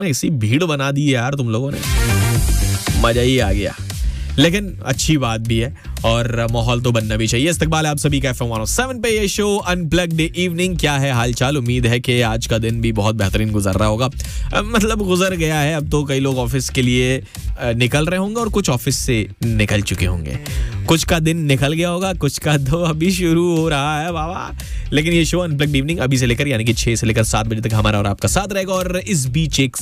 ऐसी भीड़ बना दी है यार तुम लोगों ने, मजा ही आ गया। लेकिन अच्छी बात भी है और माहौल तो बनना भी चाहिए। इस्तकबाल है आप सभी का FM 107 पे, ये शो अनप्लग्ड इवनिंग। क्या है हालचाल? उम्मीद है कि आज का दिन भी बहुत बेहतरीन गुजर रहा होगा। मतलब गुजर गया है, अब तो कई लोग ऑफिस के लिए निकल रहे होंगे और कुछ ऑफिस से निकल चुके होंगे। कुछ का दिन निकल गया होगा, कुछ का तो अभी शुरू हो रहा है बाबा। लेकिन ये शो अनप्लग्ड इवनिंग अभी से लेकर यानी कि 6 से लेकर 7 बजे तक हमारा और आपका साथ रहेगा। और इस बीच एक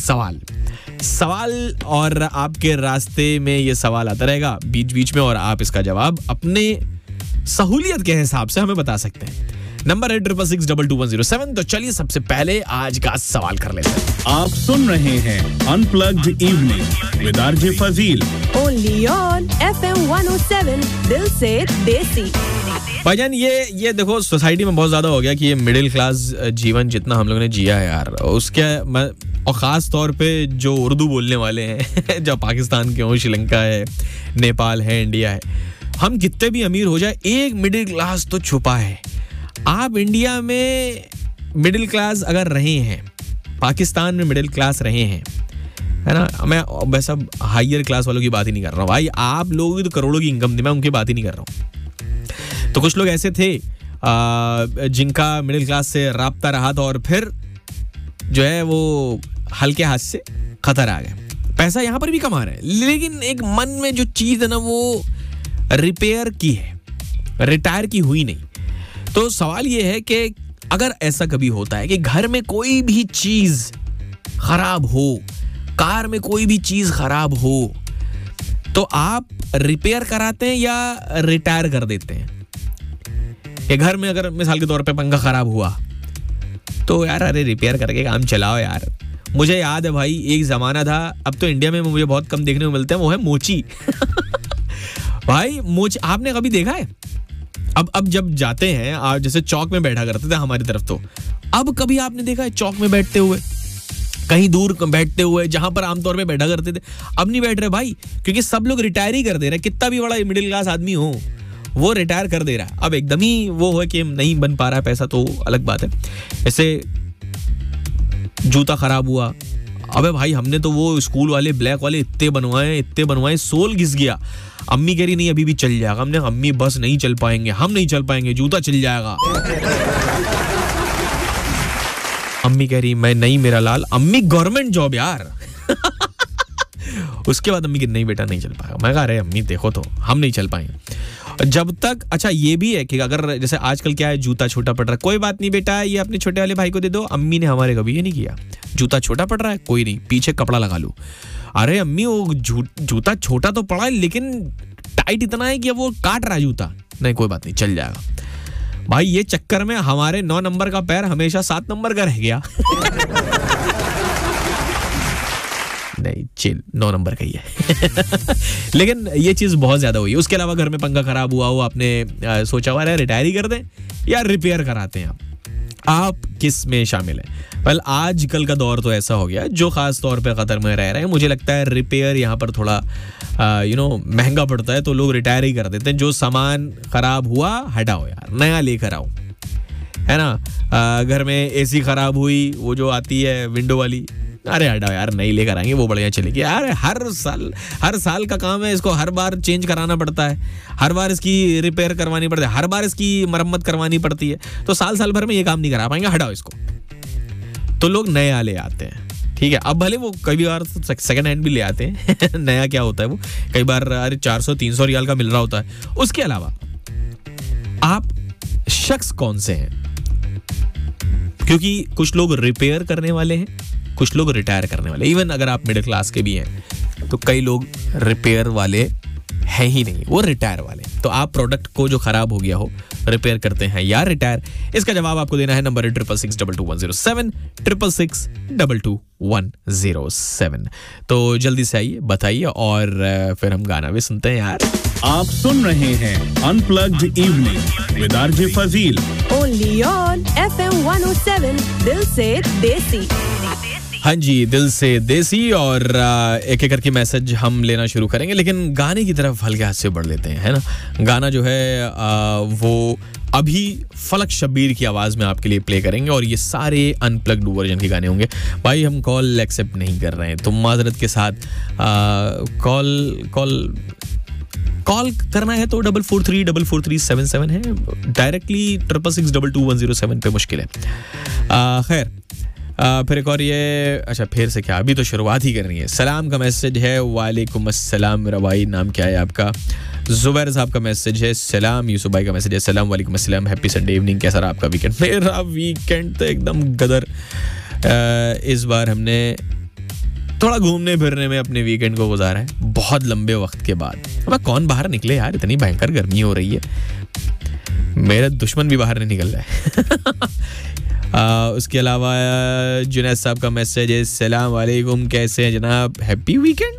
सवाल और आपके रास्ते में ये सवाल आता रहेगा बीच बीच में, और आप इसका जवाब अपने सहूलियत के हिसाब से हमें बता सकते हैं। नंबर है 666222107। तो चलिए सबसे पहले आज का सवाल कर लेते हैं। आप सुन रहे हैं unplugged evening with RJ Fazil, only on FM 107, दिल से देसी। भाईजान ये देखो सोसाइटी में बहुत ज्यादा हो गया कि ये मिडिल क्लास जीवन जितना हम लोगों ने जिया है यार, उसके और ख़ास तौर पे जो उर्दू बोलने वाले हैं जो पाकिस्तान के हों, श्रीलंका है, नेपाल है, इंडिया है, हम कितने भी अमीर हो जाए एक मिडिल क्लास तो छुपा है। आप इंडिया में मिडिल क्लास अगर रहे हैं, पाकिस्तान में मिडिल क्लास रहे हैं, है ना, मैं वैसा हायर क्लास वालों की बात ही नहीं कर रहा हूँ भाई, आप लोगों की तो करोड़ों की इनकम थी, मैं उनकी बात ही नहीं कर रहा हूँ। तो कुछ लोग ऐसे थे जिनका मिडिल क्लास से राब्ता रहा था और फिर जो है वो हल्के हाथ से खतर आ गए। पैसा यहाँ पर भी कमा रहे हैं, लेकिन एक मन में जो चीज है ना वो रिपेयर की है, रिटायर की हुई नहीं। तो सवाल ये है कि अगर ऐसा कभी होता है कि घर में कोई भी चीज खराब हो, कार में कोई भी चीज खराब हो, तो आप रिपेयर कराते हैं या रिटायर कर देते हैं? ये घर में अगर मिसाल के तौर पे पंखा खराब हुआ तो यार अरे रिपेयर करके काम चलाओ यार। मुझे याद है भाई एक जमाना था, अब तो इंडिया में मुझे बहुत कम देखने को मिलते हैं, वो है मोची। भाई मोची आपने कभी देखा है? अब जब जाते हैं आप, जैसे चौक में बैठा करते थे हमारी तरफ, तो अब कभी आपने देखा है चौक में बैठते हुए, कहीं दूर बैठते हुए जहां पर आमतौर पे बैठा करते थे? अब नहीं बैठ रहे भाई, क्योंकि सब लोग रिटायर ही कर दे रहे हैं। कितना भी बड़ा मिडिल क्लास आदमी हो वो रिटायर कर दे रहा है। अब एकदम ही वो है कि नहीं बन पा रहा है पैसा, तो अलग बात है। ऐसे जूता खराब हुआ, अबे भाई हमने तो वो स्कूल वाले ब्लैक वाले इतने बनवाए, सोल घिस गया। अम्मी कह रही नहीं अभी भी चल जाएगा। हमने अम्मी बस नहीं चल पाएंगे, हम नहीं चल पाएंगे, जूता चल जाएगा। अम्मी कह रही मैं नहीं मेरा लाल, अम्मी गवर्नमेंट जॉब यार। उसके बाद अम्मी की नहीं बेटा नहीं चल पाएगा। मैं कहा अरे अम्मी देखो तो हम नहीं चल पाएंगे जब तक। अच्छा ये भी है कि अगर जैसे आजकल क्या है, जूता छोटा पड़ रहा है, कोई बात नहीं बेटा ये अपने छोटे वाले भाई को दे दो। अम्मी ने हमारे कभी ये नहीं किया, जूता छोटा पड़ रहा है कोई नहीं, पीछे कपड़ा लगा लो। अरे अम्मी वो जूता छोटा तो पड़ा है लेकिन टाइट इतना है कि वो काट रहा है जूता। नहीं कोई बात नहीं चल जाएगा। भाई ये चक्कर में हमारे 9 नंबर का पैर हमेशा 7 नंबर का रह गया। नहीं चिल 9 नंबर का ही है। लेकिन ये चीज बहुत ज्यादा हुई है। उसके अलावा घर में पंखा खराब हुआ हो, आपने सोचा हुआ है रिटायर ही कर दें या रिपेयर कराते हैं आप किस में शामिल है? वेल आजकल का दौर तो ऐसा हो गया, जो खास तौर पे कतर में रह रहे हैं, मुझे लगता है रिपेयर यहाँ पर थोड़ा महंगा पड़ता है, तो लोग रिटायर ही कर देते हैं। जो सामान खराब हुआ हटाओ यार, नया लेकर आओ, है ना। घर में एसी खराब हुई, वो जो आती है विंडो वाली, अरे हटाओ यार नई लेकर आएंगे वो बढ़िया चलेगी यार। हर साल का काम है, इसको हर बार चेंज कराना पड़ता है, हर बार इसकी रिपेयर करवानी पड़ती है, हर बार इसकी मरम्मत करवानी पड़ती है, तो साल भर में ये काम नहीं करा पाएंगे, हटाओ इसको। तो लोग नया ले आते हैं, ठीक है। अब भले वो कई बार सेकंड हैंड भी ले आते हैं। नया क्या होता है वो कई बार अरे 400-300 रियाल का मिल रहा होता है। उसके अलावा आप शख्स कौन से हैं? क्योंकि कुछ लोग रिपेयर करने वाले हैं, कुछ लोग रिटायर करने वाले। इवन अगर आप मिडिल क्लास के भी हैं तो कई लोग रिपेयर वाले हैं ही नहीं, वो रिटायर वाले। तो आप प्रोडक्ट को जो खराब हो गया हो रिपेयर करते हैं या रिटायर? इसका जवाब आपको देना है। नंबर है 666222107 666222107। तो जल्दी से आइए बताइए और फिर हम गाना भी सुनते हैं यार। आप सुन रहे हैं unplugged evening with RJ Fazil, only on FM 107, दिल से देसी। हाँ जी, दिल से देसी। और एक एक करके मैसेज हम लेना शुरू करेंगे, लेकिन गाने की तरफ हल्के हाथ से बढ़ लेते हैं, है ना। गाना जो है वो अभी फलक शब्बीर की आवाज़ में आपके लिए प्ले करेंगे, और ये सारे अनप्लग्ड वर्जन के गाने होंगे। भाई हम कॉल एक्सेप्ट नहीं कर रहे हैं, तो माजरत के साथ कॉल करना है तो 44343437 है, डायरेक्टली 66622107 पे मुश्किल है। खैर, फिर एक और ये, अच्छा फिर से क्या, अभी तो शुरुआत ही करनी है। सलाम का मैसेज है, वालेकुम अस्सलाम। मेरा भाई नाम क्या है आपका? जुबैर साहब का मैसेज है, सलाम। यूसुफ भाई का मैसेज है, सलाम वालेकुम अस्सलाम, हैप्पी संडे इवनिंग, कैसा रहा आपका वीकेंड? मेरा वीकेंड तो एकदम गदर। इस बार हमने थोड़ा घूमने फिरने में अपने वीकेंड को गुजारा है, बहुत लंबे वक्त के बाद। अब कौन बाहर निकले यार, इतनी भयंकर गर्मी हो रही है, मेरा दुश्मन भी बाहर नहीं निकल रहा है। उसके अलावा जुनैद साहब का मैसेज है, सलाम वालेकुम, कैसे हैं जनाब, हैप्पी वीकेंड।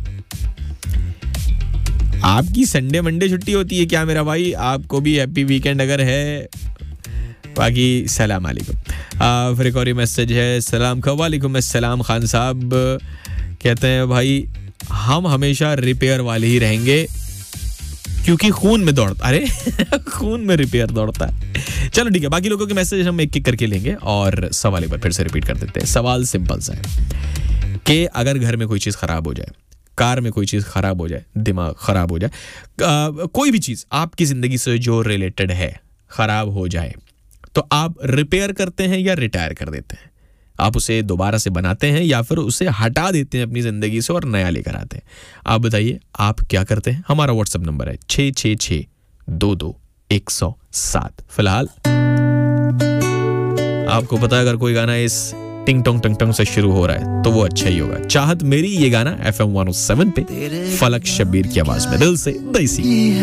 आपकी संडे मंडे छुट्टी होती है क्या मेरा भाई? आपको भी हैप्पी वीकेंड अगर है, बाकी सलाम वालेकुम। फिर एक और ये मैसेज है, सलाम का वालेकुम अस्सलाम। खान साहब कहते हैं, भाई हम हमेशा रिपेयर वाले ही रहेंगे क्योंकि खून में दौड़ता, अरे खून में रिपेयर दौड़ता है। चलो ठीक है, बाकी लोगों के मैसेज हम एक एक करके लेंगे, और सवाल एक बार फिर से रिपीट कर देते हैं। सवाल सिंपल सा है कि अगर घर में कोई चीज़ खराब हो जाए, कार में कोई चीज़ खराब हो जाए, दिमाग खराब हो जाए, कोई भी चीज़ आपकी ज़िंदगी से जो रिलेटेड है खराब हो जाए, तो आप रिपेयर करते हैं या रिटायर कर देते हैं? आप उसे दोबारा से बनाते हैं या फिर उसे हटा देते हैं अपनी ज़िंदगी से और नया लेकर आते हैं? आप बताइए, आप क्या करते हैं? हमारा व्हाट्सएप नंबर है 666222107। फिलहाल आपको पता है, अगर कोई गाना इस टिंग टोंग टंग टंग से शुरू हो रहा है तो वो अच्छा ही होगा। चाहत मेरी, ये गाना FM 107 पे फलक शब्बीर की आवाज़ में, दिल से देसी।